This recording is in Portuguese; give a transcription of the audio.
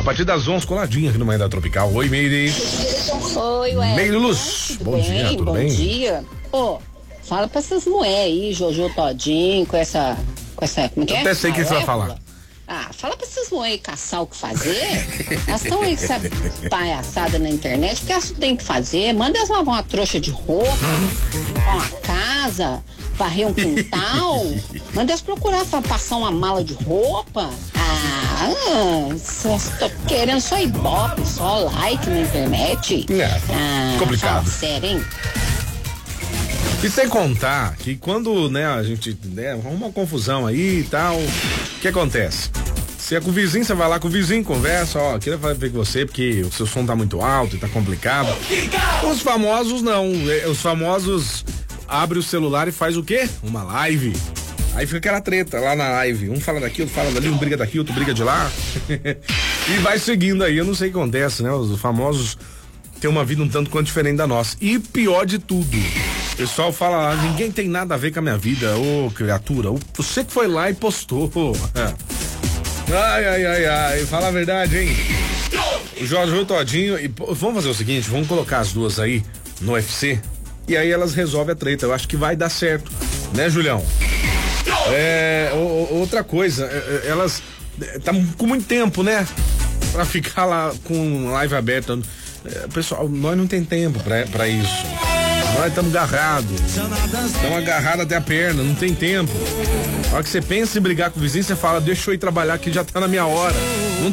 partir das 11, coladinha aqui no Manhã da Tropical. Oi, Meire. Oi, ué. Meire Luz. Bom dia, tudo bem? Bom dia. Ô, fala pra essas mulheres aí, Jojo Todinho, com essa, como que é? Eu até sei o que você vai falar. Ah, fala pra essas mulheres caçar o que fazer. Elas estão aí com essa palhaçada na internet. O que elas têm que fazer? Manda elas lavar uma trouxa de roupa, uma casa, varrer um quintal. Manda elas procurar pra passar uma mala de roupa. Tô querendo só ibope, só like na internet. Complicado. Fala sério, hein? E sem contar que quando, né, a gente, né, arruma uma confusão aí e tal, o que acontece? Se é com o vizinho, você vai lá com o vizinho, conversa, ó, queria ver com você porque o seu som tá muito alto e tá complicado. Os famosos não, os famosos abrem o celular e faz o quê? Uma live. Aí fica aquela treta lá na live, um fala daqui, outro fala dali, um briga daqui, outro briga de lá. E vai seguindo aí, eu não sei o que acontece, né, os famosos têm uma vida um tanto quanto diferente da nossa. E pior de tudo, o pessoal fala, ninguém tem nada a ver com a minha vida, ô criatura, você que foi lá e postou. Ai, fala a verdade, hein? O Jorge Todinho, e vamos fazer o seguinte, vamos colocar as duas aí no UFC e aí elas resolvem a treta, eu acho que vai dar certo, né, Julião? Outra coisa, elas estão com muito tempo, né, pra ficar lá com live aberta. Pessoal, nós não tem tempo pra isso. Nós estamos agarrados. Estamos agarrados até a perna, não tem tempo. Na hora que você pensa em brigar com o vizinho, você fala, deixa eu ir trabalhar que já tá na minha hora. Não